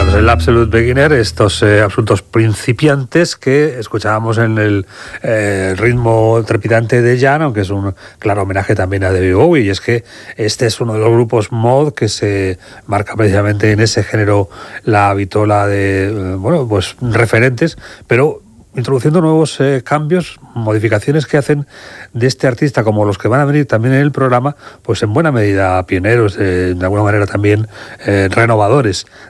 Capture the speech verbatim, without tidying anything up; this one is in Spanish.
Bueno, es el Absolute Beginner, estos eh, absolutos principiantes que escuchábamos en el eh, ritmo trepidante de Jan, aunque es un claro homenaje también a David Bowie, y es que este es uno de los grupos mod que se marca precisamente en ese género la vitola de, eh, bueno, pues referentes, pero introduciendo nuevos eh, cambios, modificaciones que hacen de este artista, como los que van a venir también en el programa, pues en buena medida pioneros, eh, de alguna manera también eh, renovadores